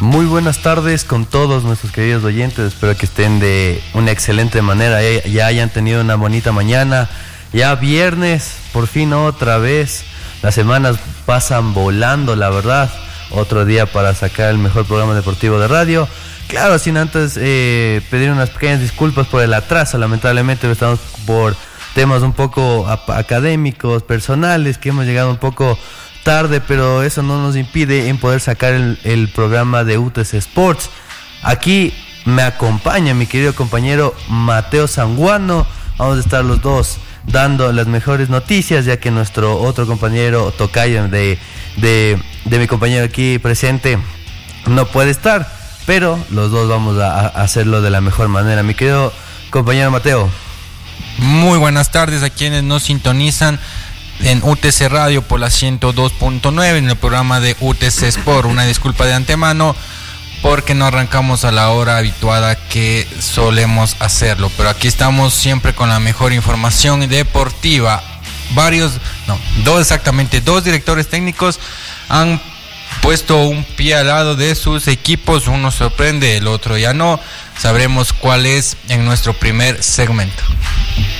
Muy buenas tardes con todos nuestros queridos oyentes. Espero que estén de una excelente manera, ya hayan tenido una bonita mañana. Ya viernes, por fin otra vez. Las semanas pasan volando, la verdad. Otro día para sacar el mejor programa deportivo de radio. Claro, sin antes pedir unas pequeñas disculpas por el atraso. Lamentablemente estamos por temas un poco académicos, personales, que hemos llegado un poco tarde, pero eso no nos impide en poder sacar el programa de UTC Sports. Aquí me acompaña mi querido compañero Mateo Sanguano. Vamos a estar los dos dando las mejores noticias, ya que nuestro otro compañero tocayo de mi compañero aquí presente no puede estar, pero los dos vamos a hacerlo de la mejor manera. Mi querido compañero Mateo. Muy buenas tardes a quienes nos sintonizan en UTC Radio por la 102.9 en el programa de UTC Sport. Una disculpa de antemano porque no arrancamos a la hora habituada que solemos hacerlo, pero aquí estamos siempre con la mejor información deportiva. Dos directores técnicos han puesto un pie al lado de sus equipos. Uno sorprende, el otro ya no. Sabremos cuál es en nuestro primer segmento.